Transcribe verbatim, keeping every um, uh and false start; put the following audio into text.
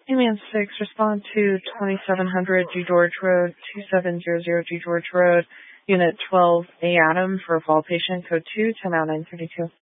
Email six, respond to twenty-seven hundred G George Road, two seven zero zero G George Road, Unit twelve A Adam for a fall patient, code two, ten out nine thirty-two.